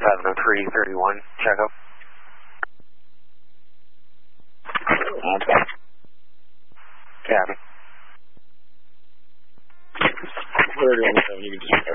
70331, check up. Okay. Copy. 31, you can just